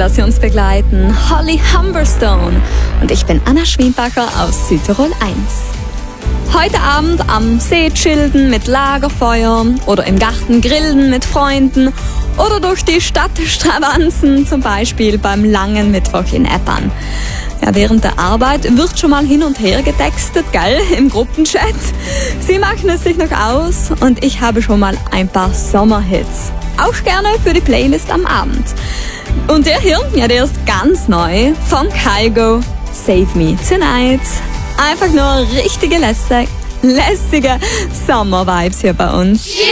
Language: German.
dass Sie uns begleiten. Holly Humberstone. Und ich bin Anna Schwienbacher aus Südtirol 1. Heute Abend am See chillen mit Lagerfeuer oder im Garten grillen mit Freunden oder durch die Stadt stravanzen, zum Beispiel beim langen Mittwoch in Eppan. Ja, während der Arbeit wird schon mal hin und her getextet, gell, im Gruppenchat. Sie machen es sich noch aus und ich habe schon mal ein paar Sommerhits. Auch gerne für die Playlist am Abend. Und der hier, ja, der ist ganz neu von Kygo, Save Me Tonight. Einfach nur richtige lässige Sommer-Vibes hier bei uns.